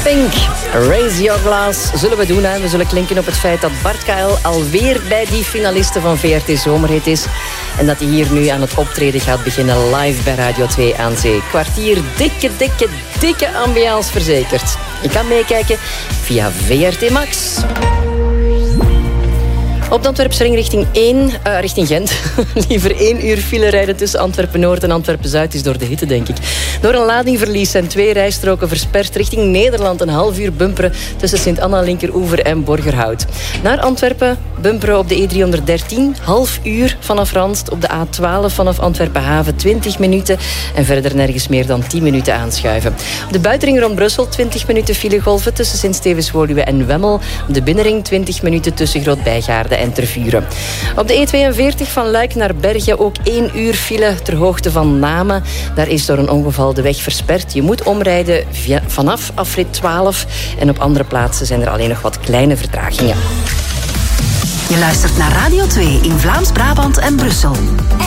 Pink, Raise Your Glass. Zullen we doen, hè? We zullen klinken op het feit dat Bart Kuil alweer bij die finalisten van VRT Zomerhit is. En dat hij hier nu aan het optreden gaat beginnen live bij Radio 2 aan Zee. Kwartier dikke ambiance verzekerd. Je kan meekijken via VRT Max. Op de Antwerpse ring richting Gent. Liever 1 uur file rijden tussen Antwerpen-Noord en Antwerpen-Zuid is door de hitte, denk ik. Door een ladingverlies zijn 2 rijstroken versperd. Richting Nederland een half uur bumperen tussen Sint-Anna, Linkeroever en Borgerhout. Naar Antwerpen bumperen op de E313. Half uur vanaf Randst. Op de A12 vanaf Antwerpen-Haven 20 minuten. En verder nergens meer dan 10 minuten aanschuiven. Op de buitenring rond Brussel 20 minuten filegolven tussen Sint-Stevens-Woluwe en Wemmel. Op de binnenring 20 minuten tussen Groot-Bijgaarde en Tervuren. Op de E42 van Luik naar Bergen ook 1 uur file ter hoogte van Namen. Daar is door een ongeval de weg versperd. Je moet omrijden vanaf afrit 12. En op andere plaatsen zijn er alleen nog wat kleine vertragingen. Je luistert naar Radio 2 in Vlaams-Brabant en Brussel.